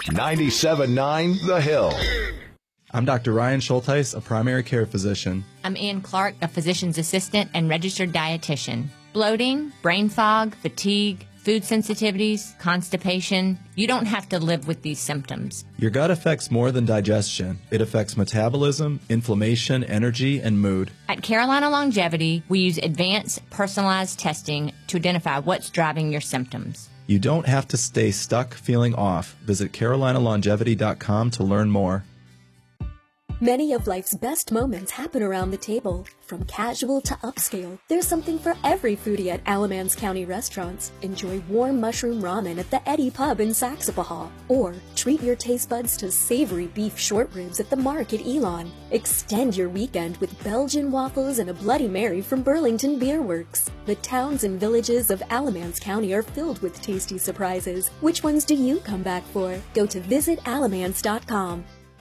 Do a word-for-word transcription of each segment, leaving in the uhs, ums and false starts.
ninety-seven point nine The Hill. I'm Doctor Ryan Schulteis, a primary care physician. I'm Ann Clark, a physician's assistant and registered dietitian. Bloating, brain fog, fatigue, food sensitivities, constipation. You don't have to live with these symptoms. Your gut affects more than digestion. It affects metabolism, inflammation, energy, and mood. At Carolina Longevity, we use advanced personalized testing to identify what's driving your symptoms. You don't have to stay stuck feeling off. Visit carolina longevity dot com to learn more. Many of life's best moments happen around the table. From casual to upscale, there's something for every foodie at Alamance County restaurants. Enjoy warm mushroom ramen at the Eddie Pub in Saxapahaw. Or treat your taste buds to savory beef short ribs at the Mark at Elon. Extend your weekend with Belgian waffles and a Bloody Mary from Burlington Beer Works. The towns and villages of Alamance County are filled with tasty surprises. Which ones do you come back for? Go to visit alamance dot com.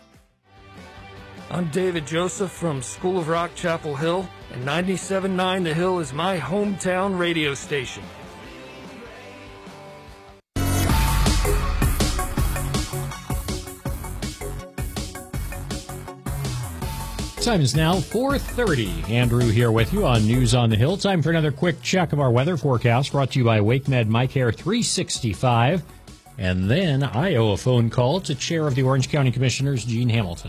I'm David Joseph from School of Rock, Chapel Hill, and ninety-seven point nine The Hill is my hometown radio station. Time is now four thirty. Andrew here with you on News on the Hill. Time for another quick check of our weather forecast brought to you by WakeMed MyCare three sixty-five. And then I owe a phone call to Chair of the Orange County Commissioners, Gene Hamilton.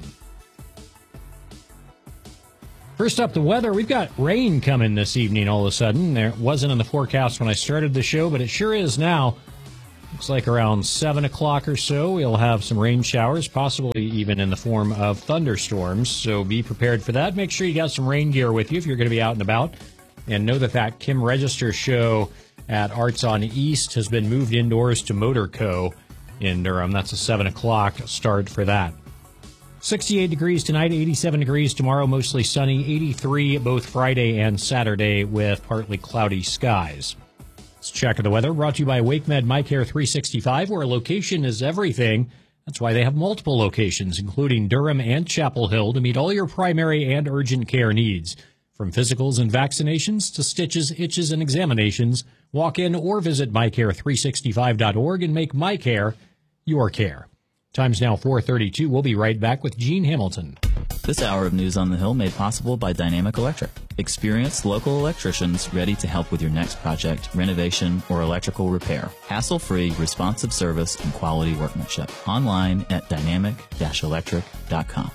First up, the weather. We've got rain coming this evening all of a sudden. There wasn't in the forecast when I started the show, but it sure is now. Looks like around seven o'clock or so, we'll have some rain showers, possibly even in the form of thunderstorms. So be prepared for that. Make sure you got some rain gear with you if you're going to be out and about. And know that that Kim Register show at Arts on East has been moved indoors to Motor Co. in Durham. That's a seven o'clock start for that. sixty-eight degrees tonight, eighty-seven degrees tomorrow, mostly sunny, eighty-three both Friday and Saturday with partly cloudy skies. Let's check the weather brought to you by WakeMed MyCare three sixty-five, where location is everything. That's why they have multiple locations, including Durham and Chapel Hill, to meet all your primary and urgent care needs. From physicals and vaccinations to stitches, itches, and examinations, walk in or visit my care three sixty-five dot org and make MyCare your care. Time's now four thirty-two. We'll be right back with Gene Hamilton. This hour of News on the Hill made possible by Dynamic Electric. Experienced local electricians ready to help with your next project, renovation, or electrical repair. Hassle-free, responsive service and quality workmanship. Online at dynamic dash electric dot com.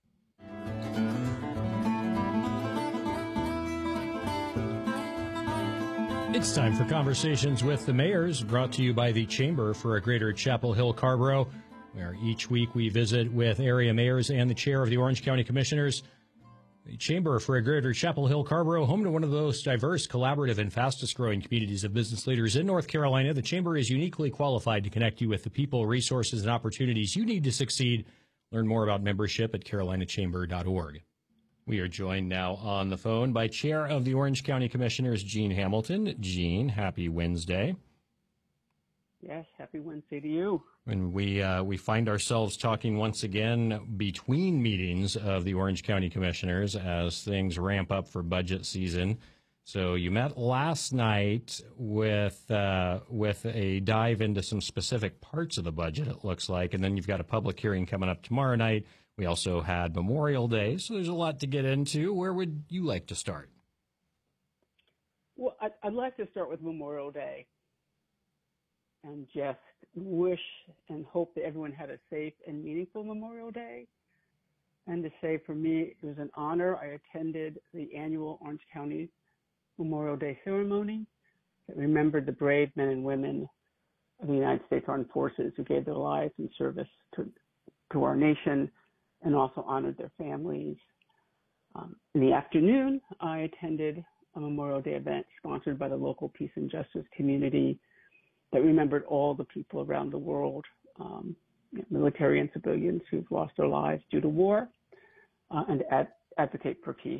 It's time for Conversations with the Mayors, brought to you by the Chamber for a Greater Chapel Hill Carrboro, where each week we visit with area mayors and the chair of the Orange County Commissioners. The Chamber for a Greater Chapel Hill Carrboro, home to one of the most diverse, collaborative, and fastest-growing communities of business leaders in North Carolina. The Chamber is uniquely qualified to connect you with the people, resources, and opportunities you need to succeed. Learn more about membership at carolina chamber dot org. We are joined now on the phone by Chair of the Orange County Commissioners, Gene Hamilton. Gene, happy Wednesday. Yes, happy Wednesday to you. And we uh, we find ourselves talking once again between meetings of the Orange County Commissioners as things ramp up for budget season. So you met last night with uh, with a dive into some specific parts of the budget, it looks like, and then you've got a public hearing coming up tomorrow night. We also had Memorial Day, so there's a lot to get into. Where would you like to start? Well, I'd, I'd like to start with Memorial Day and just wish and hope that everyone had a safe and meaningful Memorial Day. And to say, for me, it was an honor. I attended the annual Orange County Memorial Day ceremony that remembered the brave men and women of the United States Armed Forces who gave their lives in service to, to our nation, and also honored their families. Um, in the afternoon, I attended a Memorial Day event sponsored by the local peace and justice community that remembered all the people around the world, um, military and civilians who've lost their lives due to war, uh, and ad- advocate for peace.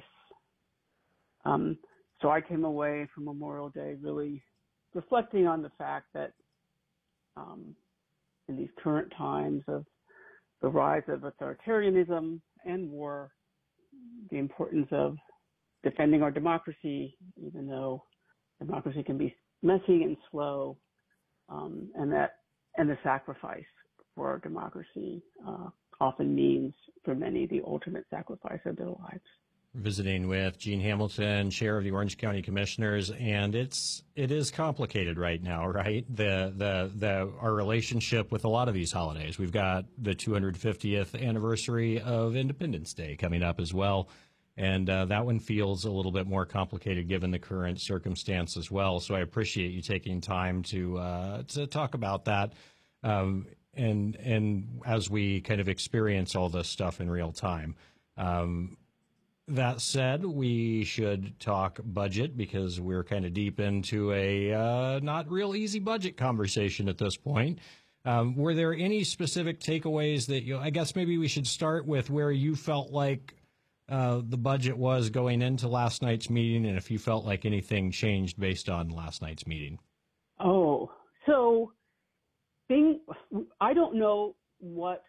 Um, so I came away from Memorial Day really reflecting on the fact that um, in these current times of the rise of authoritarianism and war, the importance of defending our democracy, even though democracy can be messy and slow, um, and that and the sacrifice for our democracy uh, often means for many the ultimate sacrifice of their lives. Visiting with Gene Hamilton, Chair of the Orange County Commissioners, and it's it is complicated right now, right? The the the our relationship with a lot of these holidays. We've got the two hundred fiftieth anniversary of Independence Day coming up as well, and uh, that one feels a little bit more complicated given the current circumstance as well. So I appreciate you taking time to uh, to talk about that, um, and and as we kind of experience all this stuff in real time. Um, That said, we should talk budget because we're kind of deep into a uh, not real easy budget conversation at this point. Um, were there any specific takeaways that you, I guess maybe we should start with where you felt like uh, the budget was going into last night's meeting, and if you felt like anything changed based on last night's meeting. Oh, so thing, I don't know what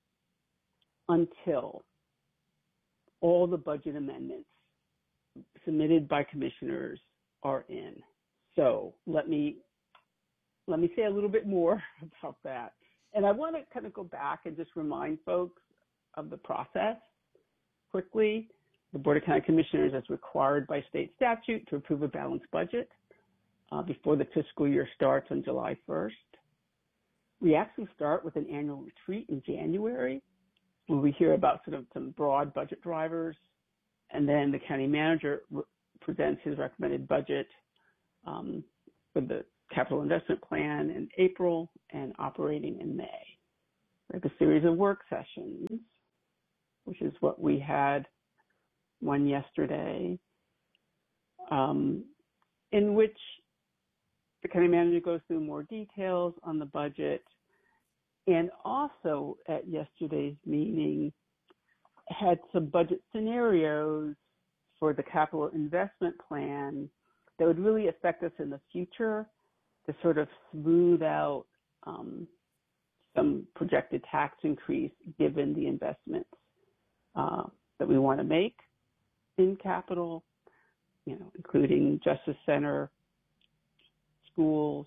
until all the budget amendments submitted by commissioners are in. So let me let me say a little bit more about that. And I want to kind of go back and just remind folks of the process quickly. The Board of County Commissioners is required by state statute to approve a balanced budget uh, before the fiscal year starts on July first. We actually start with an annual retreat in January, where we hear about sort of some broad budget drivers, and then the county manager re- presents his recommended budget um, for the capital investment plan in April and operating in May. We have a series of work sessions, which is what we had one yesterday, um, in which the county manager goes through more details on the budget. And also at yesterday's meeting had some budget scenarios for the capital investment plan that would really affect us in the future to sort of smooth out um, some projected tax increase given the investments uh, that we want to make in capital, you know, including Justice Center, schools,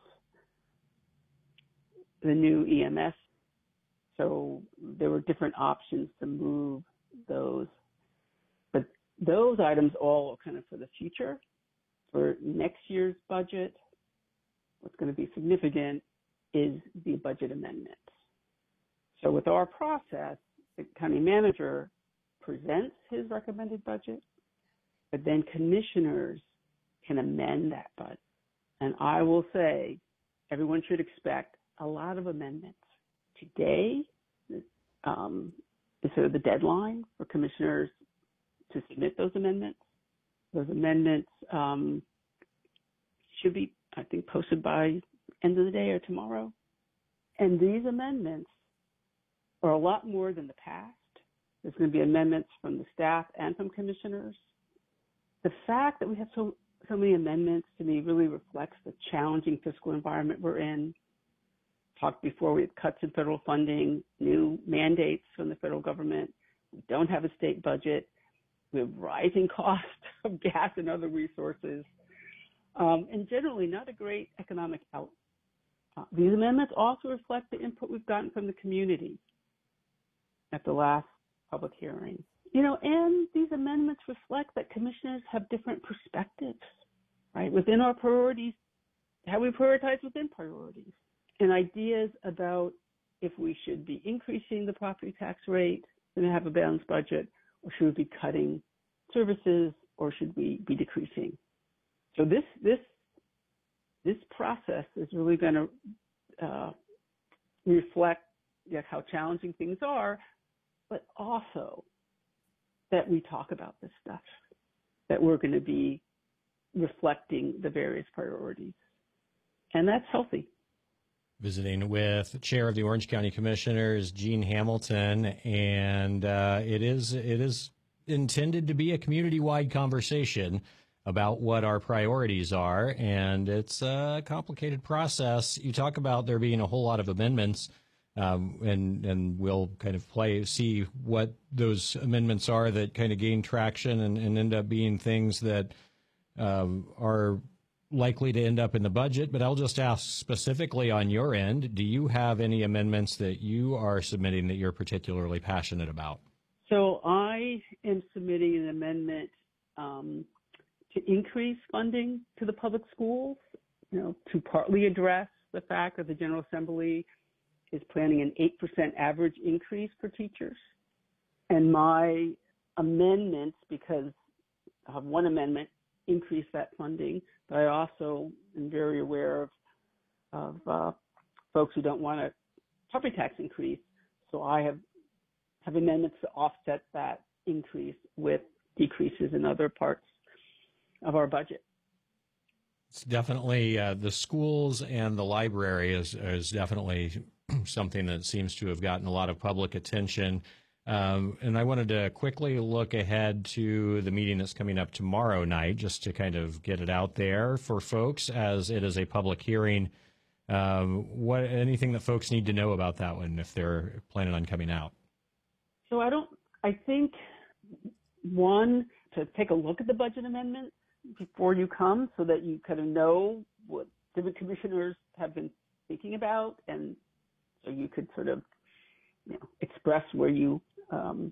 the new E M S. So there were different options to move those. But those items all are kind of for the future. For next year's budget, what's going to be significant is the budget amendments. So with our process, the county manager presents his recommended budget, but then commissioners can amend that budget. And I will say everyone should expect a lot of amendments. Today um, is sort of the deadline for commissioners to submit those amendments. Those amendments um, should be, I think, posted by end of the day or tomorrow. And these amendments are a lot more than the past. There's going to be amendments from the staff and from commissioners. The fact that we have so, so many amendments to me really reflects the challenging fiscal environment we're in. Talked before, we have cuts in federal funding, new mandates from the federal government. We don't have a state budget. We have rising costs of gas and other resources, um, and generally not a great economic outlook. Uh, these amendments also reflect the input we've gotten from the community at the last public hearing. You know, and these amendments reflect that commissioners have different perspectives, right? Within our priorities, how we prioritize within priorities. And ideas about if we should be increasing the property tax rate and have a balanced budget, or should we be cutting services, or should we be decreasing? So this this this process is really going to uh, reflect you know, how challenging things are, but also that we talk about this stuff, that we're going to be reflecting the various priorities, and that's healthy. Visiting with Chair of the Orange County Commissioners, Gene Hamilton, and uh, it is it is intended to be a community-wide conversation about what our priorities are, and it's a complicated process. You talk about there being a whole lot of amendments, um, and and we'll kind of play see what those amendments are that kind of gain traction and, and end up being things that um, are likely to end up in the budget, but I'll just ask specifically on your end, do you have any amendments that you are submitting that you're particularly passionate about? So I am submitting an amendment um, to increase funding to the public schools, you know, to partly address the fact that the General Assembly is planning an eight percent average increase for teachers. And my amendments, because I have one amendment, increase that funding, but I also am very aware of, of uh, folks who don't want a property tax increase. So I have, have amendments to offset that increase with decreases in other parts of our budget. It's definitely uh, the schools and the library is, is definitely something that seems to have gotten a lot of public attention. Um, and I wanted to quickly look ahead to the meeting that's coming up tomorrow night, just to kind of get it out there for folks, as it is a public hearing. Um, what anything that folks need to know about that one if they're planning on coming out? So I don't. I think one, to take a look at the budget amendment before you come, so that you kind of know what different commissioners have been thinking about, and so you could sort of, you know, express where you. Um,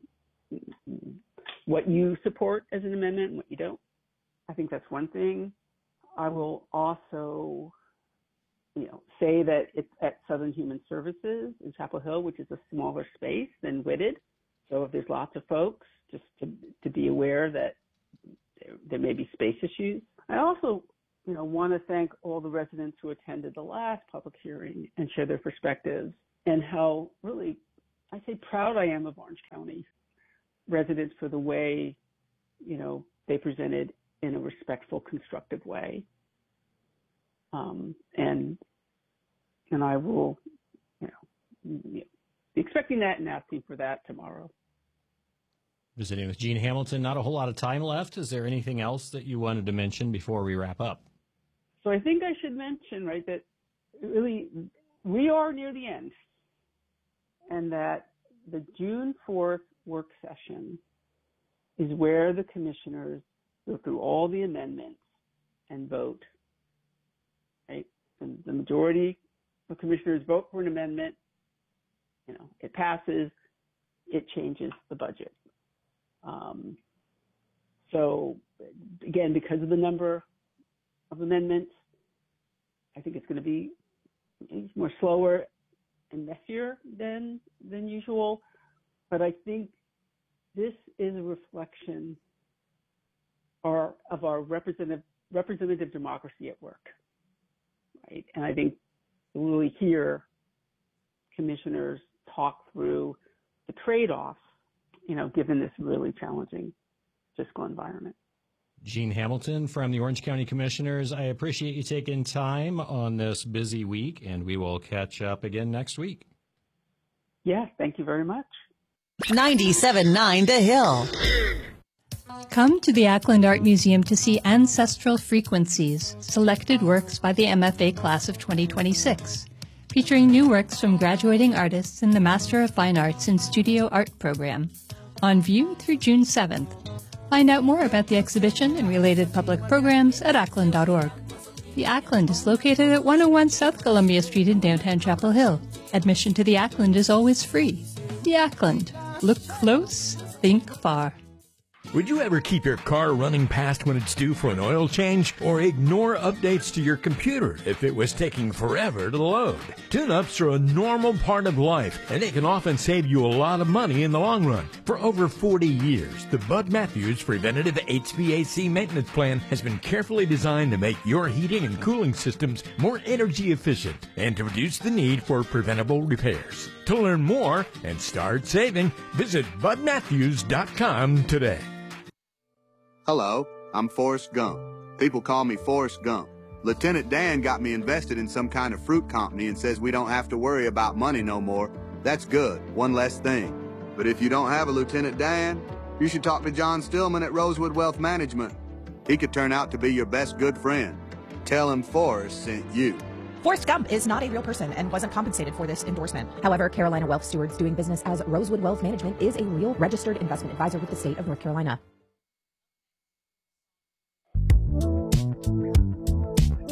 what you support as an amendment and what you don't. I think that's one thing. I will also, you know, say that it's at Southern Human Services in Chapel Hill, which is a smaller space than Whitted. So if there's lots of folks, just to, to be aware that there, there may be space issues. I also, you know, want to thank all the residents who attended the last public hearing and share their perspectives, and how really I say proud I am of Orange County residents for the way, you know, they presented in a respectful, constructive way. Um, and and I will, you know, be expecting that and asking for that tomorrow. Visiting with Jean Hamilton, not a whole lot of time left. Is there anything else that you wanted to mention before we wrap up? So I think I should mention, right, that really we are near the end. And that the June fourth work session is where the commissioners go through all the amendments and vote, right? And the majority of commissioners vote for an amendment, you know, it passes, it changes the budget. Um, so again, because of the number of amendments, I think it's going to be more slower and messier than than usual, but I think this is a reflection our, of our representative representative democracy at work, right? And I think we'll really hear commissioners talk through the trade-offs, you know, given this really challenging fiscal environment. Jean Hamilton from the Orange County Commissioners, I appreciate you taking time on this busy week, and we will catch up again next week. Yeah, thank you very much. ninety-seven point nine The Hill. Come to the Ackland Art Museum to see Ancestral Frequencies, selected works by the M F A class of twenty twenty-six, featuring new works from graduating artists in the Master of Fine Arts in Studio Art program, on view through June seventh. Find out more about the exhibition and related public programs at ackland dot org. The Ackland is located at one oh one South Columbia Street in downtown Chapel Hill. Admission to the Ackland is always free. The Ackland. Look close, think far. Would you ever keep your car running past when it's due for an oil change, or ignore updates to your computer if it was taking forever to load? Tune-ups are a normal part of life, and they can often save you a lot of money in the long run. For over forty years, the Bud Matthews Preventative H V A C Maintenance Plan has been carefully designed to make your heating and cooling systems more energy efficient and to reduce the need for preventable repairs. To learn more and start saving, visit bud matthews dot com today. Hello, I'm Forrest Gump. People call me Forrest Gump. Lieutenant Dan got me invested in some kind of fruit company and says we don't have to worry about money no more. That's good, one less thing. But if you don't have a Lieutenant Dan, you should talk to John Stillman at Rosewood Wealth Management. He could turn out to be your best good friend. Tell him Forrest sent you. Forrest Gump is not a real person and wasn't compensated for this endorsement. However, Carolina Wealth Stewards doing business as Rosewood Wealth Management is a real registered investment advisor with the state of North Carolina.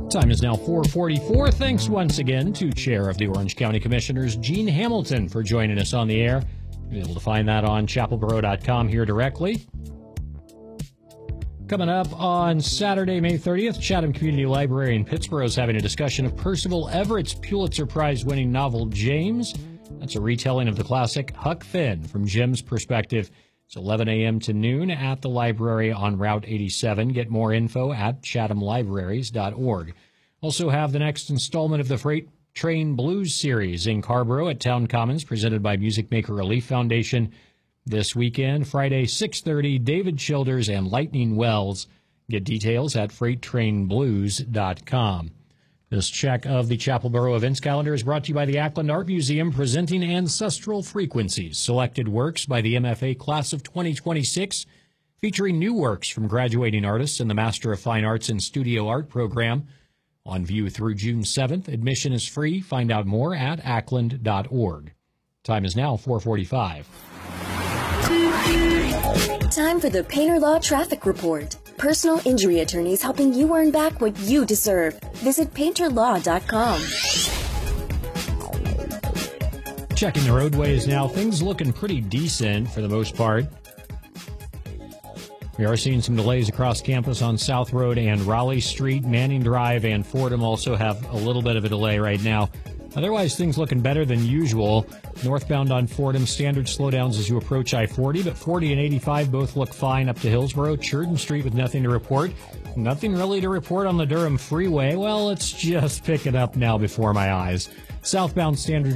Time is now four forty-four. Thanks once again to Chair of the Orange County Commissioners, Gene Hamilton, for joining us on the air. You'll be able to find that on chapel borough dot com here directly. Coming up on Saturday, May thirtieth, Chatham Community Library in Pittsburgh is having a discussion of Percival Everett's Pulitzer Prize-winning novel, James. That's a retelling of the classic Huck Finn from Jim's perspective. It's eleven a.m. to noon at the library on Route eighty-seven. Get more info at chatham libraries dot org. Also have the next installment of the Freight Train Blues series in Carrboro at Town Commons, presented by Music Maker Relief Foundation. This weekend, Friday, six thirty, David Childers and Lightning Wells. Get details at freight train blues dot com. This check of the Chapel Borough events calendar is brought to you by the Ackland Art Museum, presenting Ancestral Frequencies, selected works by the M F A Class of twenty twenty-six, featuring new works from graduating artists in the Master of Fine Arts and Studio Art program. On view through June seventh. Admission is free. Find out more at ackland dot org. Time is now four forty-five. Time for the Painter Law Traffic Report. Personal injury attorneys helping you earn back what you deserve. Visit painter law dot com. Checking the roadways now. Things looking pretty decent for the most part. We are seeing some delays across campus on South Road and Raleigh Street. Manning Drive and Fordham also have a little bit of a delay right now. Otherwise, things looking better than usual. Northbound on Fordham, standard slowdowns as you approach I forty, but forty and eighty-five both look fine up to Hillsborough. Churton Street with nothing to report. Nothing really to report on the Durham Freeway. Well, it's just picking up now before my eyes. Southbound standard